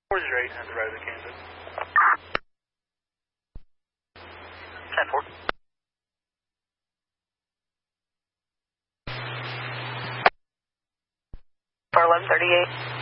408 at the road to Kansas. 10-4. For 1138.